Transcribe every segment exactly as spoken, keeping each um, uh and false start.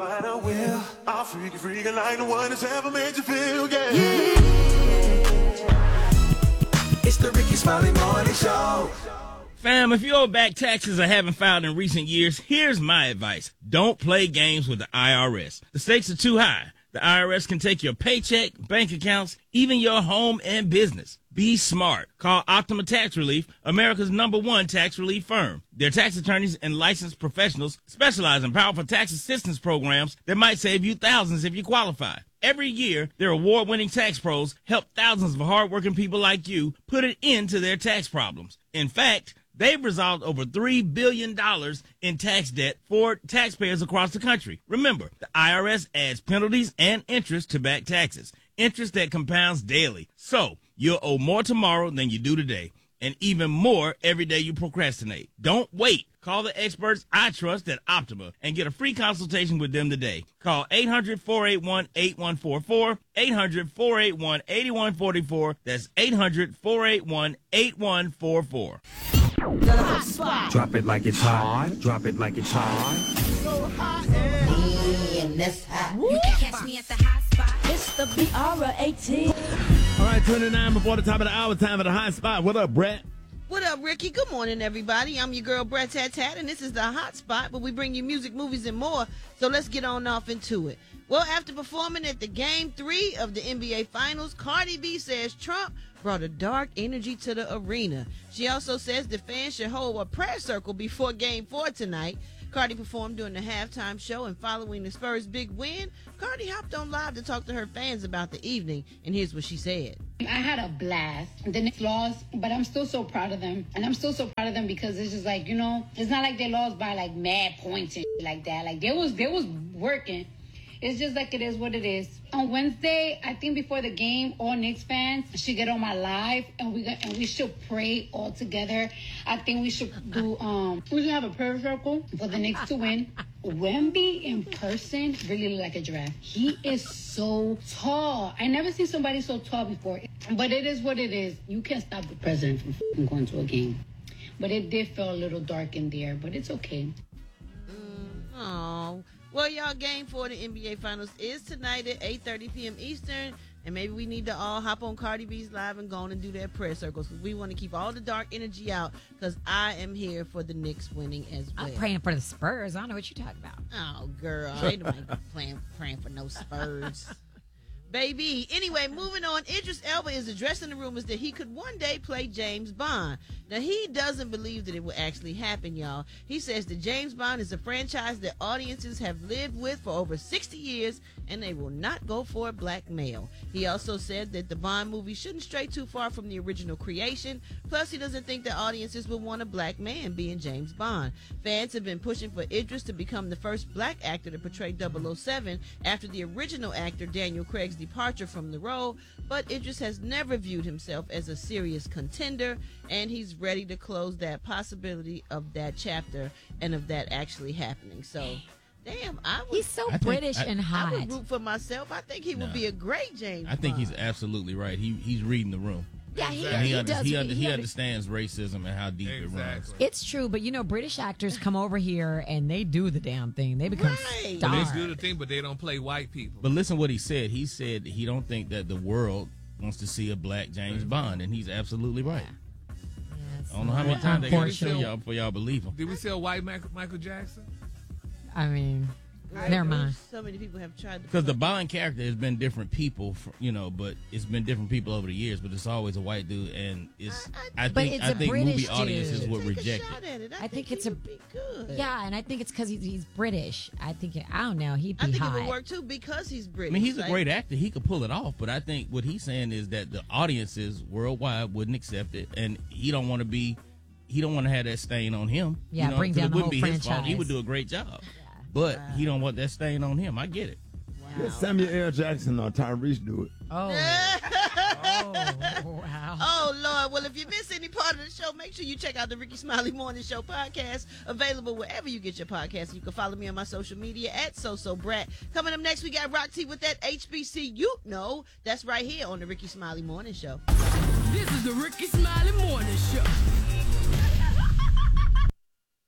what I will. I'll freak you, freak you like the one that's ever made you feel, yeah. yeah. It's the Ricky Smiley Morning Show. Fam, if you owe back taxes or haven't filed in recent years, here's my advice. Don't play games with the I R S. The stakes are too high. The I R S can take your paycheck, bank accounts, even your home and business. Be smart. Call Optima Tax Relief, America's number one tax relief firm. Their tax attorneys and licensed professionals specialize in powerful tax assistance programs that might save you thousands if you qualify. Every year, their award-winning tax pros help thousands of hardworking people like you put an end to their tax problems. In fact, they've resolved over three billion dollars in tax debt for taxpayers across the country. Remember, the I R S adds penalties and interest to back taxes, interest that compounds daily. So, you'll owe more tomorrow than you do today, and even more every day you procrastinate. Don't wait. Call the experts I trust at Optima and get a free consultation with them today. Call eight hundred, four eight one, eight one four four, eight hundred, four eight one, eight one four four. That's eight hundred, four eight one, eight one four four. Drop it like it's hot. Drop it like it's hot. So hot and this hot. You can catch me at the hot spot. It's the B R A T. All right, twenty-nine before the top of the hour, time for the hot spot. What up, Brett? What up, Ricky? Good morning, everybody. I'm your girl, Brett Tat Tat, and this is the Hot Spot, where we bring you music, movies, and more. So let's get on off into it. Well, after performing at the Game three of the N B A Finals, Cardi B says Trump brought a dark energy to the arena. She also says the fans should hold a prayer circle before Game four tonight. Cardi performed during the halftime show, and following the Spurs' big win, Cardi hopped on live to talk to her fans about the evening, and here's what she said. I had a blast. The Knicks lost, but I'm still so proud of them. And I'm still so proud of them because it's just like, you know, it's not like they lost by like mad points and shit like that. Like they was they was working. It's just like it is what it is. On Wednesday, I think before the game, all Knicks fans should get on my live and we got, and we should pray all together. I think we should do um we should have a prayer circle for the Knicks to win. Wemby in person really look like a giraffe. He is so tall. I never seen somebody so tall before. But it is what it is. You can't stop the president from f***ing going to a game. But it did feel a little dark in there, but it's okay. Mm, oh. Well, y'all, Game four of the N B A Finals is tonight at eight thirty p.m. Eastern, and maybe we need to all hop on Cardi B's live and go on and do that prayer circles, because we want to keep all the dark energy out, because I am here for the Knicks winning as well. I'm praying for the Spurs. I don't know what you're talking about. Oh, girl, ain't nobody playing, praying for no Spurs. Baby. Anyway, moving on, Idris Elba is addressing the rumors that he could one day play James Bond. Now, he doesn't believe that it will actually happen, y'all. He says that James Bond is a franchise that audiences have lived with for over sixty years, and they will not go for a black male. He also said that the Bond movie shouldn't stray too far from the original creation. Plus, he doesn't think that audiences will want a black man being James Bond. Fans have been pushing for Idris to become the first black actor to portray double oh seven after the original actor Daniel Craig's departure from the role, but Idris has never viewed himself as a serious contender, and he's ready to close that possibility of that chapter and of that actually happening. So, damn, I would, he's so I think- British I- and hot. I would root for myself. I think he would No. be a great James I think Bond. he's absolutely right. He he's reading the room. Yeah, he, And he, he under, does. he, under, he he under- understands racism and how deep it runs. It's true, but you know, British actors come over here and they do the damn thing. They become Right. But stars. they do the thing, but they don't play white people. But listen what he said. He said he don't think that the world wants to see a black James Bond, and he's absolutely right. Yes. I don't know how many times they got to show Unfortunately. y'all before y'all believe him. Did we see a white Michael, Michael Jackson? I mean, Right. never mind. So many people have tried to. Because the play- Bond character has been different people, for, you know, but it's been different people over the years. But it's always a white dude, and it's I, But think it's I a think British movie audiences dude. would Take a reject shot it. at it. I, I think he it's a- would be good. Yeah, and I think it's because he's, he's British. I think, I don't know, he'd be I think hot. it would work too because he's British. I mean, he's a Like, great actor. He could pull it off. But I think what he's saying is that the audiences worldwide wouldn't accept it, and he don't want to be. He don't want to have that stain on him. Yeah, you know, bring 'cause down it the wouldn't whole be his fault. He franchise. would do a great job. But he don't want that stain on him. I get it. Let Samuel L. Jackson or Tyrese do it. Oh. oh, wow. Oh, Lord. Well, if you miss any part of the show, make sure you check out the Ricky Smiley Morning Show podcast, available wherever you get your podcast. You can follow me on my social media at SoSoBrat. Coming up next, we got Rock T with that H B C U. No, that's right here on the Ricky Smiley Morning Show. This is the Ricky Smiley Morning Show.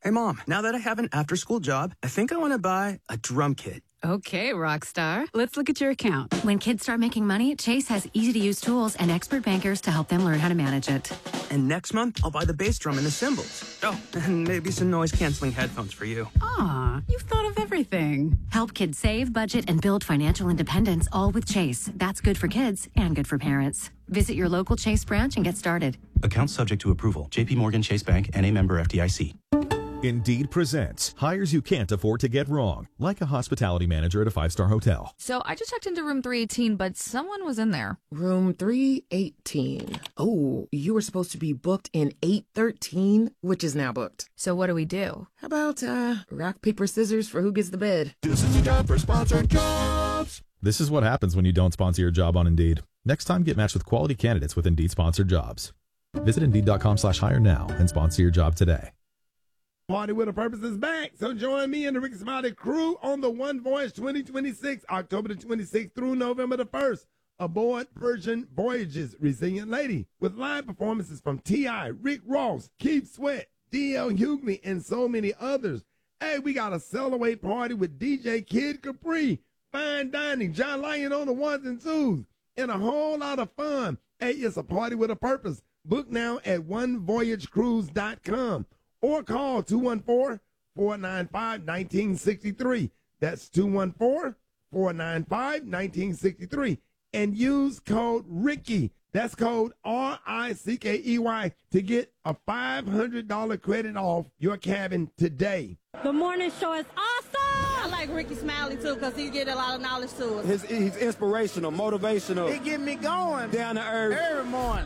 Hey, Mom, now that I have an after-school job, I think I want to buy a drum kit. Okay, Rockstar. Let's look at your account. When kids start making money, Chase has easy-to-use tools and expert bankers to help them learn how to manage it. And next month, I'll buy the bass drum and the cymbals. Oh, and maybe some noise-canceling headphones for you. Aw, you've thought of everything. Help kids save, budget, and build financial independence, all with Chase. That's good for kids and good for parents. Visit your local Chase branch and get started. Account subject to approval. J P Morgan Chase Bank, N A member F D I C. Indeed presents hires you can't afford to get wrong, like a hospitality manager at a five-star hotel. So I just checked into room three eighteen, but someone was in there. Room three eighteen. Oh, you were supposed to be booked in eight thirteen, which is now booked. So what do we do? How about uh, rock, paper, scissors for who gets the bed? This is your job for sponsored jobs. This is what happens when you don't sponsor your job on Indeed. Next time, get matched with quality candidates with Indeed-sponsored jobs. Visit Indeed.com slash hire now and sponsor your job today. Party with a Purpose is back, so join me and the Ricky Smiley crew on the One Voyage twenty twenty-six, October the twenty-sixth through November the first. Aboard Virgin Voyages Resilient Lady, with live performances from T I, Rick Ross, Keith Sweat, D L Hughley, and so many others. Hey, we got a sell-away party with D J Kid Capri, fine dining, John Lyon on the ones and twos, and a whole lot of fun. Hey, it's a party with a purpose. Book now at one voyage cruise dot com. Or call two one four, four nine five, one nine six three. That's two one four, four nine five, one nine six three. And use code Ricky. That's code R I C K E Y to get a five hundred dollars credit off your cabin today. The morning show is awesome. I like Ricky Smiley, too, because he get a lot of knowledge to us. His, he's inspirational, motivational. He get me going. Down to earth. Every morning.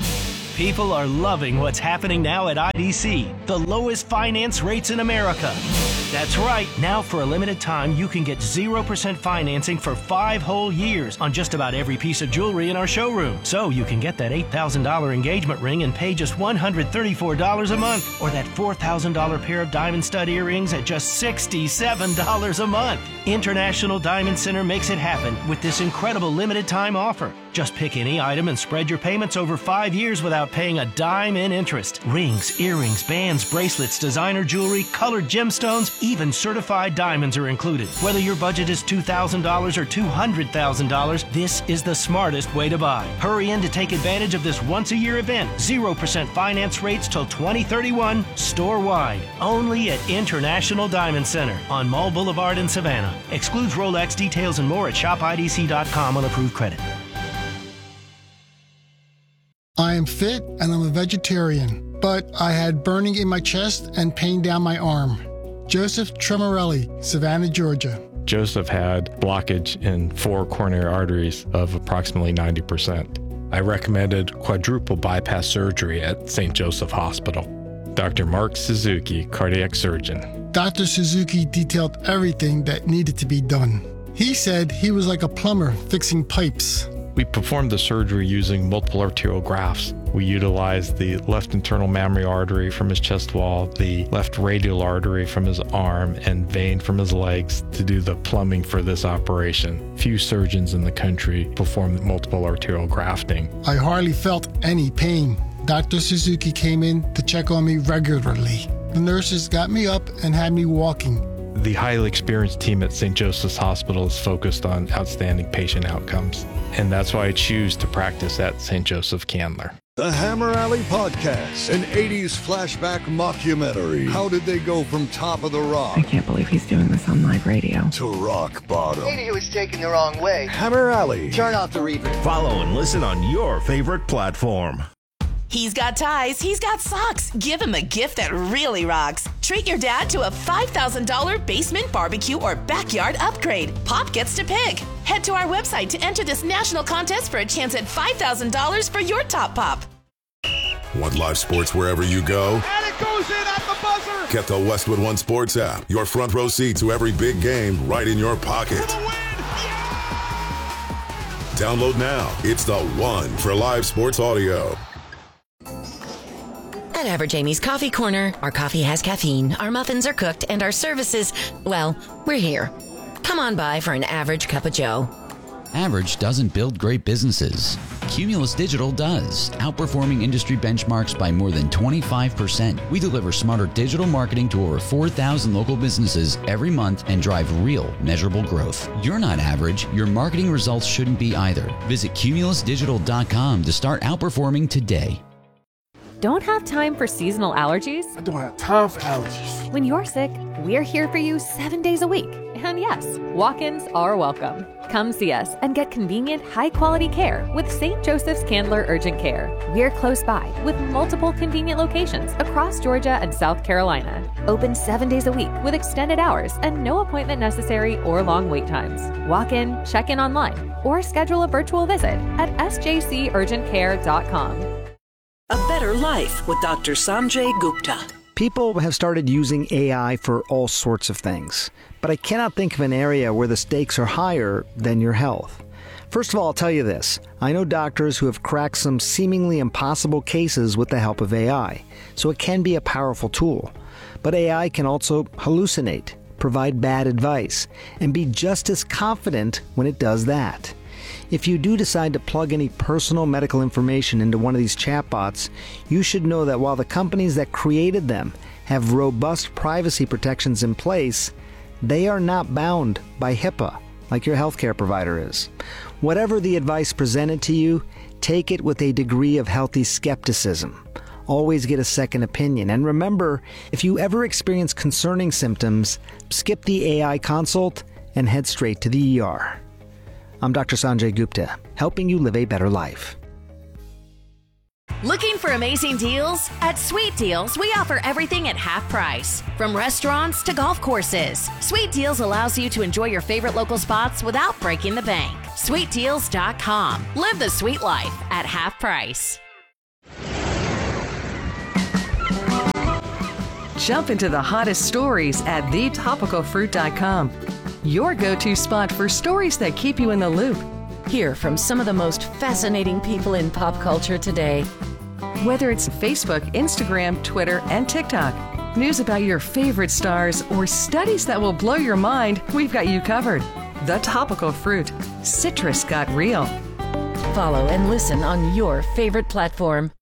People are loving what's happening now at I D C, the lowest finance rates in America. That's right. Now, for a limited time, you can get zero percent financing for five whole years on just about every piece of jewelry in our showroom. So you can get that eight thousand dollars engagement ring and pay just one hundred thirty-four dollars a month, or that four thousand dollars pair of diamond stud earrings at just sixty-seven dollars a month. International Diamond Center makes it happen with this incredible limited time offer. Just pick any item and spread your payments over five years without paying a dime in interest. Rings, earrings, bands, bracelets, designer jewelry, colored gemstones, even certified diamonds are included. Whether your budget is two thousand dollars or two hundred thousand dollars, this is the smartest way to buy. Hurry in to take advantage of this once-a-year event. zero percent finance rates till twenty thirty-one, store-wide. Only at International Diamond Center on Mall Boulevard in Savannah. Excludes Rolex. Details and more at shop I D C dot com on approved credit. I am fit and I'm a vegetarian, but I had burning in my chest and pain down my arm. Joseph Tremorelli, Savannah, Georgia. Joseph had blockage in four coronary arteries of approximately ninety percent. I recommended quadruple bypass surgery at Saint Joseph Hospital. Doctor Mark Suzuki, cardiac surgeon. Doctor Suzuki detailed everything that needed to be done. He said he was like a plumber fixing pipes. We performed the surgery using multiple arterial grafts. We utilized the left internal mammary artery from his chest wall, the left radial artery from his arm, and vein from his legs to do the plumbing for this operation. Few surgeons in the country perform multiple arterial grafting. I hardly felt any pain. Doctor Suzuki came in to check on me regularly. The nurses got me up and had me walking. The highly experienced team at Saint Joseph's Hospital is focused on outstanding patient outcomes, and that's why I choose to practice at Saint Joseph Candler. The Hammer Alley Podcast, an eighties flashback mockumentary. How did they go from top of the rock? I can't believe he's doing this on live radio. To rock bottom. Maybe he was taken the wrong way. Hammer Alley. Turn off the replay. Follow and listen on your favorite platform. He's got ties, he's got socks. Give him a gift that really rocks. Treat your dad to a five thousand dollars basement barbecue or backyard upgrade. Pop gets to pick. Head to our website to enter this national contest for a chance at five thousand dollars for your top pop. Want live sports wherever you go? And it goes in at the buzzer. Get the Westwood One Sports app. Your front row seat to every big game right in your pocket. For the win. Yeah! Download now. It's the one for live sports audio. At Average Amy's Coffee Corner, our coffee has caffeine, our muffins are cooked, and our services, well, we're here. Come on by for an average cup of joe. Average doesn't build great businesses. Cumulus Digital does, outperforming industry benchmarks by more than twenty-five percent. We deliver smarter digital marketing to over four thousand local businesses every month and drive real, measurable growth. You're not average. Your marketing results shouldn't be either. Visit cumulus digital dot com to start outperforming today. Don't have time for seasonal allergies? I don't have time for allergies. When you're sick, we're here for you seven days a week. And yes, walk-ins are welcome. Come see us and get convenient, high-quality care with Saint Joseph's Candler Urgent Care. We're close by with multiple convenient locations across Georgia and South Carolina. Open seven days a week with extended hours and no appointment necessary or long wait times. Walk in, check in online, or schedule a virtual visit at s j c urgent care dot com. A Better Life with Doctor Sanjay Gupta. People have started using A I for all sorts of things, but I cannot think of an area where the stakes are higher than your health. First of all, I'll tell you this. I know doctors who have cracked some seemingly impossible cases with the help of A I, so it can be a powerful tool. But A I can also hallucinate, provide bad advice, and be just as confident when it does that. If you do decide to plug any personal medical information into one of these chatbots, you should know that while the companies that created them have robust privacy protections in place, they are not bound by HIPAA like your healthcare provider is. Whatever the advice presented to you, take it with a degree of healthy skepticism. Always get a second opinion. And remember, if you ever experience concerning symptoms, skip the A I consult and head straight to the E R. I'm Doctor Sanjay Gupta, helping you live a better life. Looking for amazing deals? At Sweet Deals, we offer everything at half price. From restaurants to golf courses, Sweet Deals allows you to enjoy your favorite local spots without breaking the bank. sweet deals dot com. Live the sweet life at half price. Jump into the hottest stories at the topical fruit dot com. Your go-to spot for stories that keep you in the loop. Hear from some of the most fascinating people in pop culture today. Whether it's Facebook, Instagram, Twitter, and TikTok, news about your favorite stars, or studies that will blow your mind, we've got you covered. The Topical Fruit. Citrus got real. Follow and listen on your favorite platform.